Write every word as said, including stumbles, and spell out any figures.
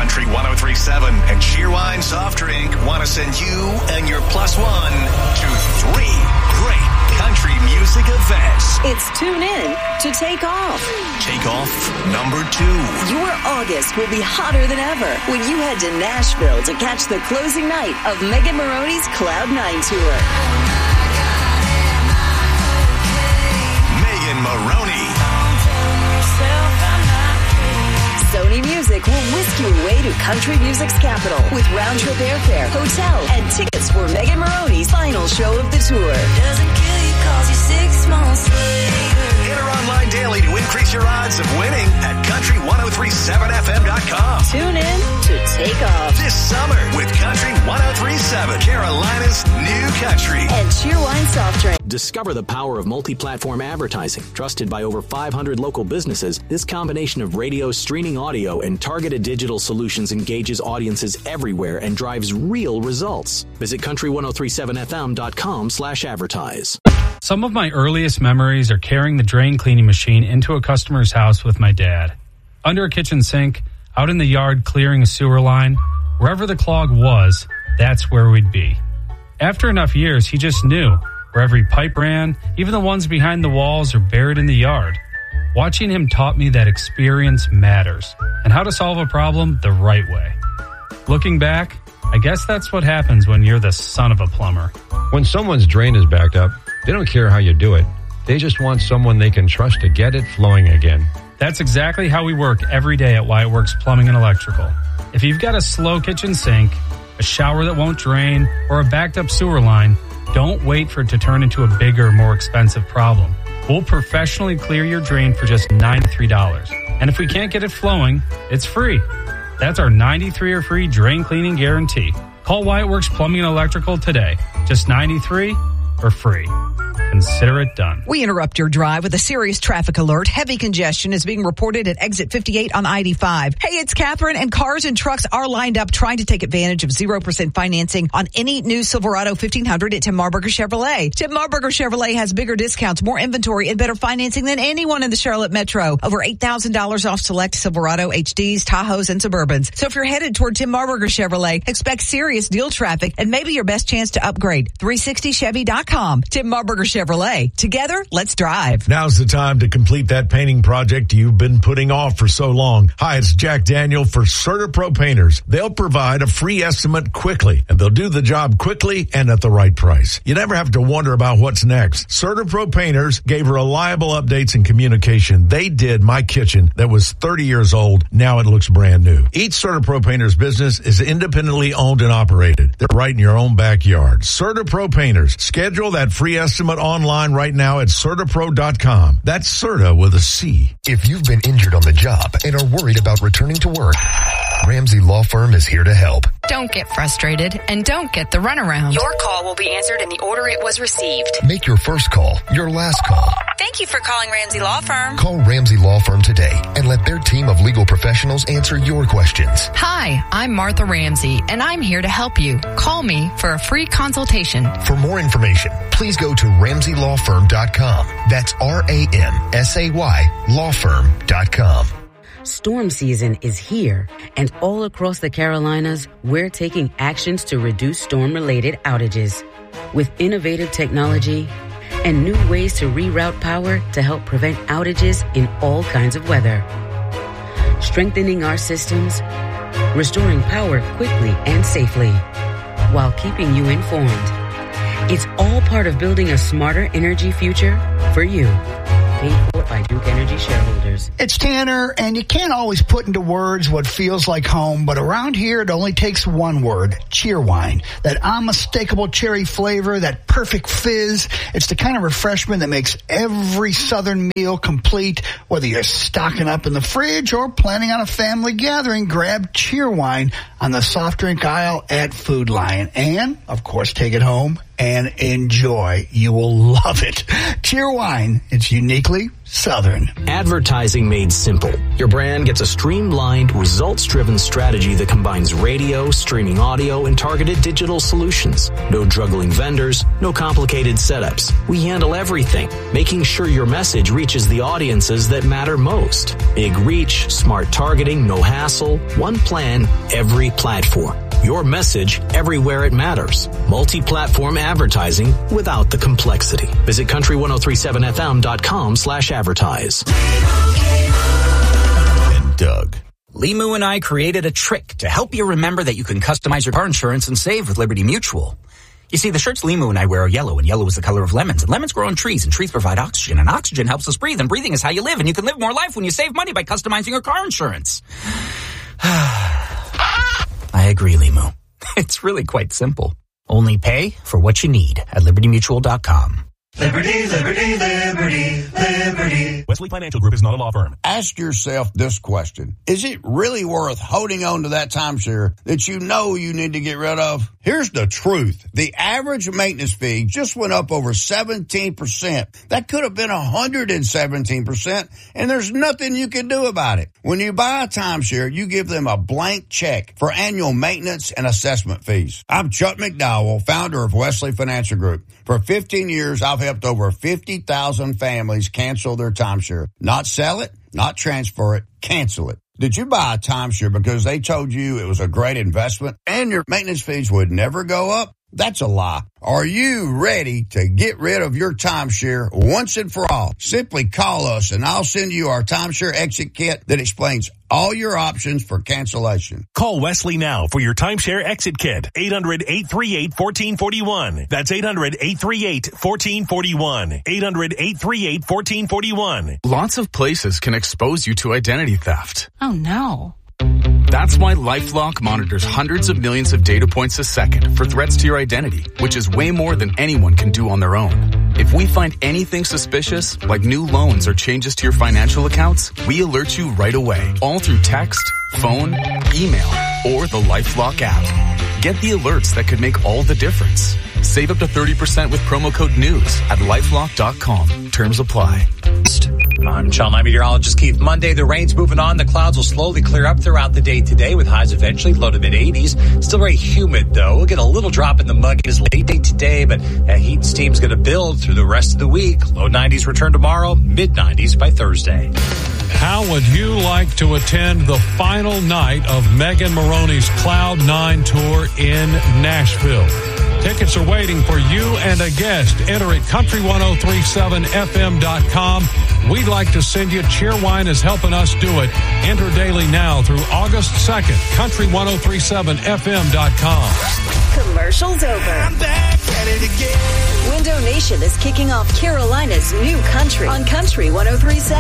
Country one oh three point seven and Cheerwine Soft Drink want to send you and your plus one to three great country music events. It's Tune In to Take Off. Take Off number two. Your August will be hotter than ever when you head to Nashville to catch the closing night of Megan Maroney's Cloud Nine Tour. Megan Maroney. Sony Music will whisk you away to country music's capital with round-trip airfare, hotel, and tickets for Megan Maroney's final show of the tour. Doesn't kill you cause you're six months later. Enter online daily to increase your odds of winning at country ten thirty-seven f m dot com. Tune in to Take Off This summer with Country ten thirty-seven, Carolina's new country. and Cheerwine Soft Drink. Discover the power of multi-platform advertising. Trusted by over five hundred local businesses, this combination of radio, streaming audio, and targeted digital solutions engages audiences everywhere and drives real results. Visit country ten thirty-seven f m dot com slash advertise. Some of my earliest memories are carrying the drain cleaning machine into a customer's house with my dad. Under a kitchen sink, out in the yard clearing a sewer line, wherever the clog was, that's where we'd be. After enough years, he just knew where every pipe ran, even the ones behind the walls or buried in the yard. Watching him taught me that experience matters and how to solve a problem the right way. Looking back, I guess that's what happens when you're the son of a plumber. When someone's drain is backed up, they don't care how you do it. They just want someone they can trust to get it flowing again. That's exactly how we work every day at Wyatt Works Plumbing and Electrical. If you've got a slow kitchen sink, a shower that won't drain, or a backed up sewer line, don't wait for it to turn into a bigger, more expensive problem. We'll professionally clear your drain for just ninety-three dollars. And if we can't get it flowing, it's free. That's our ninety-three dollars or free drain cleaning guarantee. Call Wyatt Works Plumbing and Electrical today. Just ninety-three dollars or free. Consider it done. We interrupt your drive with a serious traffic alert. Heavy congestion is being reported at exit fifty-eight on I eighty-five. Hey, it's Catherine, and cars and trucks are lined up trying to take advantage of zero percent financing on any new Silverado fifteen hundred at Tim Marburger Chevrolet. Tim Marburger Chevrolet has bigger discounts, more inventory, and better financing than anyone in the Charlotte Metro. Over eight thousand dollars off select Silverado H Ds, Tahoes, and Suburbans. So if you're headed toward Tim Marburger Chevrolet, expect serious deal traffic and maybe your best chance to upgrade. three sixty chevy dot com. Tim Marburger Chevrolet. Together, let's drive. Now's the time to complete that painting project you've been putting off for so long. Hi, it's Jack Daniel for CertaPro Painters. They'll provide a free estimate quickly, and they'll do the job quickly and at the right price. You never have to wonder about what's next. CertaPro Painters gave reliable updates and communication. They did my kitchen that was thirty years old. Now it looks brand new. Each CertaPro Painters business is independently owned and operated. They're right in your own backyard. CertaPro Painters. Schedule that free estimate online right now at Certapro dot com. That's Certa with a C. If you've been injured on the job and are worried about returning to work, Ramsey Law Firm is here to help. Don't get frustrated and don't get the runaround. Your call will be answered in the order it was received. Make your first call your last call. Thank you for calling Ramsey Law Firm. Call Ramsey Law Firm today and let their team of legal professionals answer your questions. Hi, I'm Martha Ramsey, and I'm here to help you. Call me for a free consultation. For more information, please go to ramsey law firm dot com. That's R A M S A Y law firm dot com. Storm season is here, and all across the Carolinas, we're taking actions to reduce storm-related outages. With innovative technology and new ways to reroute power to help prevent outages in all kinds of weather. Strengthening our systems, restoring power quickly and safely, while keeping you informed. It's all part of building a smarter energy future for you. Paid for by Duke Energy shareholders. It's Tanner, and you can't always put into words what feels like home, but around here it only takes one word, Cheerwine. That unmistakable cherry flavor, that perfect fizz. It's the kind of refreshment that makes every Southern meal complete. Whether you're stocking up in the fridge or planning on a family gathering, grab Cheerwine on the soft drink aisle at Food Lion. And, of course, take it home and enjoy. You will love it. Cheerwine. It's uniquely Southern. Advertising made simple. Your brand gets a streamlined, results-driven strategy that combines radio, streaming audio, and targeted digital solutions. No juggling vendors, no complicated setups. We handle everything, making sure your message reaches the audiences that matter most. Big reach, smart targeting, no hassle, one plan, every platform. Your message everywhere it matters. Multi-platform advertising without the complexity. Visit country ten thirty-seven f m dot com slash advertise. And Doug. Limu and I created a trick to help you remember that you can customize your car insurance and save with Liberty Mutual. You see, the shirts Limu and I wear are yellow, and yellow is the color of lemons. And lemons grow on trees, and trees provide oxygen, and oxygen helps us breathe, and breathing is how you live. And you can live more life when you save money by customizing your car insurance. I agree, Limu. It's really quite simple. Only pay for what you need at liberty mutual dot com. Liberty, liberty, liberty, liberty. Wesley Financial Group is not a law firm. Ask yourself this question. Is it really worth holding on to that timeshare that you know you need to get rid of? Here's the truth. The average maintenance fee just went up over seventeen percent. That could have been one hundred seventeen percent, and there's nothing you can do about it. When you buy a timeshare, you give them a blank check for annual maintenance and assessment fees. I'm Chuck McDowell, founder of Wesley Financial Group. For fifteen years, I've helped over fifty thousand families cancel their timeshare. Not sell it, not transfer it, cancel it. Did you buy a timeshare because they told you it was a great investment and your maintenance fees would never go up? That's a lie. Are you ready to get rid of your timeshare once and for all? Simply call us and I'll send you our timeshare exit kit that explains all your options for cancellation. Call Wesley now for your timeshare exit kit. eight hundred, eight three eight, one four four one. That's eight hundred, eight three eight, one four four one. eight hundred, eight three eight, one four four one. Lots of places can expose you to identity theft. Oh no. That's why LifeLock monitors hundreds of millions of data points a second for threats to your identity, which is way more than anyone can do on their own. If we find anything suspicious, like new loans or changes to your financial accounts, we alert you right away, all through text, phone, email, or the LifeLock app. Get the alerts that could make all the difference. Save up to thirty percent with promo code NEWS at lifelock dot com. Terms apply. I'm Channel nine meteorologist Keith. Monday, the rain's moving on. The clouds will slowly clear up throughout the day today with highs eventually low to mid eighties. Still very humid, though. We'll get a little drop in the mug as late day today, but that heat and steam's going to build through the rest of the week. Low nineties return tomorrow, mid nineties by Thursday. How would you like to attend the final night of Megan Maroney's Cloud nine Tour in Nashville? Tickets are waiting for you and a guest. Enter at country ten thirty-seven f m dot com. We'd like to send you. Cheerwine is helping us do it. Enter daily now through August second. country ten thirty-seven f m dot com. Commercials over. I'm back at it again. Window Nation is kicking off Carolina's new country on Country ten thirty-seven.